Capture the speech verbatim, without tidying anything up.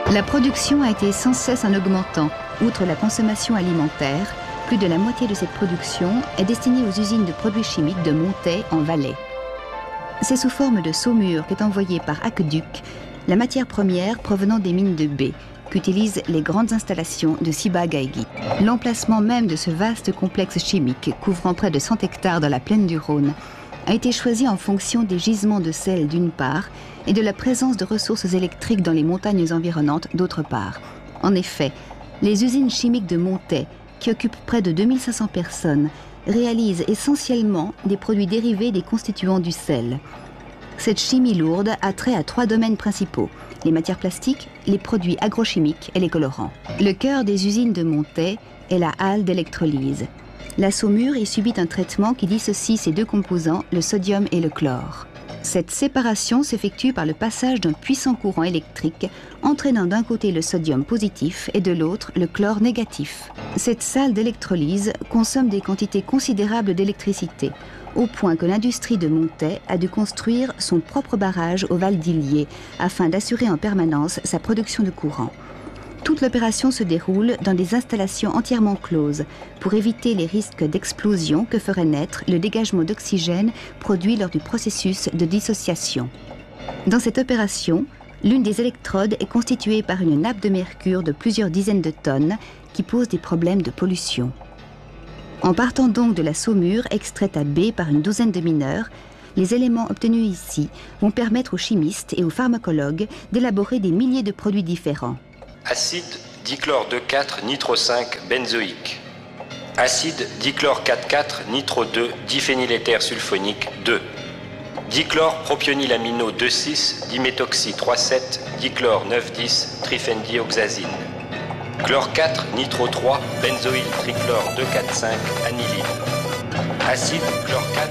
La production a été sans cesse en augmentant. Outre la consommation alimentaire, plus de la moitié de cette production est destinée aux usines de produits chimiques de Montet en Valais. C'est sous forme de saumure qu'est envoyée par aqueduc la matière première provenant des mines de B, qu'utilisent les grandes installations de Ciba-Geigy. L'emplacement même de ce vaste complexe chimique, couvrant près de cent hectares dans la plaine du Rhône, a été choisi en fonction des gisements de sel d'une part et de la présence de ressources électriques dans les montagnes environnantes d'autre part. En effet, les usines chimiques de Montet, qui occupent près de deux mille cinq cents personnes, réalisent essentiellement des produits dérivés des constituants du sel. Cette chimie lourde a trait à trois domaines principaux: les matières plastiques, les produits agrochimiques et les colorants. Le cœur des usines de Montet est la halle d'électrolyse. La saumure y subit un traitement qui dissocie ces deux composants, le sodium et le chlore. Cette séparation s'effectue par le passage d'un puissant courant électrique entraînant d'un côté le sodium positif et de l'autre le chlore négatif. Cette salle d'électrolyse consomme des quantités considérables d'électricité, au point que l'industrie de Montet a dû construire son propre barrage au Val d'Illier afin d'assurer en permanence sa production de courant. Toute l'opération se déroule dans des installations entièrement closes pour éviter les risques d'explosion que ferait naître le dégagement d'oxygène produit lors du processus de dissociation. Dans cette opération, l'une des électrodes est constituée par une nappe de mercure de plusieurs dizaines de tonnes qui pose des problèmes de pollution. En partant donc de la saumure extraite à B par une douzaine de mineurs, les éléments obtenus ici vont permettre aux chimistes et aux pharmacologues d'élaborer des milliers de produits différents. Acide dichlore deux quatre nitro cinq benzoïque. Acide dichlore quatre quatre nitro deux diphényléther sulfonique deux. Dichlore propionylamino deux six diméthoxy trois sept dichlore neuf dix trifèndioxazine. Chlore quatre nitro trois benzoyl trichlore deux quatre cinq anilide. Acide chlore quatre